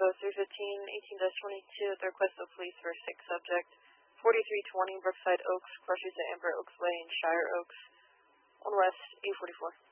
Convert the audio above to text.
315, 18-22 at the request of police for 6 subject. 4320 Brookside Oaks, crosses at Amber Oaks Way in Shire Oaks. On west, 844.